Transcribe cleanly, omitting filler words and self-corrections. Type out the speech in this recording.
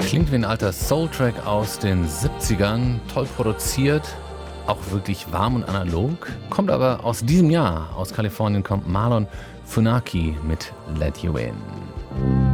Klingt wie ein alter Soul-Track aus den 70ern, toll produziert, auch wirklich warm und analog, kommt aber aus diesem Jahr. Aus Kalifornien kommt Marlon Funaki mit Let You In.